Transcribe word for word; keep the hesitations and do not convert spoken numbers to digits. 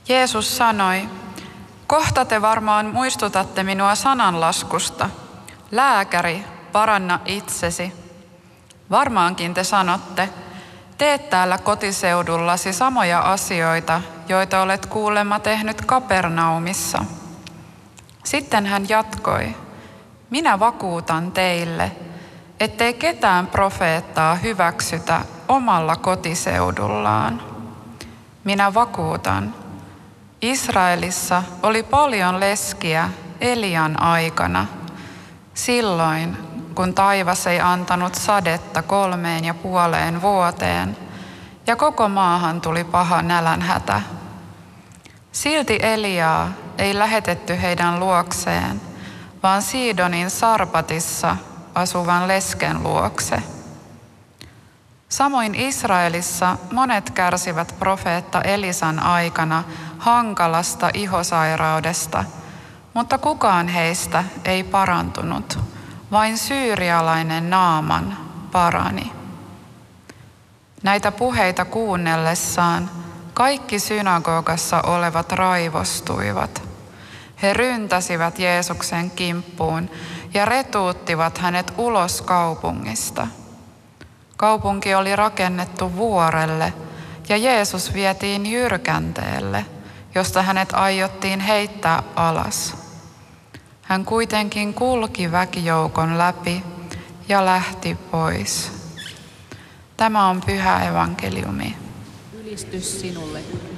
Jeesus sanoi, kohta te varmaan muistutatte minua sananlaskusta. Lääkäri, paranna itsesi. Varmaankin te sanotte, teet täällä kotiseudullasi samoja asioita, joita olet kuulemma tehnyt Kapernaumissa. Sitten hän jatkoi, minä vakuutan teille, ettei ketään profeettaa hyväksytä omalla kotiseudullaan. Minä vakuutan, Israelissa oli paljon leskiä Elian aikana, silloin kun taivas ei antanut sadetta kolmeen ja puoleen vuoteen ja koko maahan tuli paha nälänhätä. Silti Eliaa ei lähetetty heidän luokseen, vaan Siidonin Sarpatissa asuvan lesken luokse. Samoin Israelissa monet kärsivät profeetta Elisan aikana hankalasta ihosairaudesta, mutta kukaan heistä ei parantunut, vain syyrialainen Naaman parani. Näitä puheita kuunnellessaan kaikki synagogassa olevat raivostuivat. He ryntäsivät Jeesuksen kimppuun ja retuuttivat hänet ulos kaupungista. Kaupunki oli rakennettu vuorelle ja Jeesus vietiin jyrkänteelle, josta hänet aiottiin heittää alas. Hän kuitenkin kulki väkijoukon läpi ja lähti pois. Tämä on pyhä evankeliumi. Ylistys sinulle,